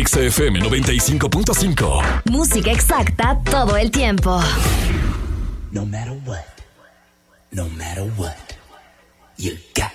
XFM 95.5. Música exacta todo el tiempo. No matter what, you got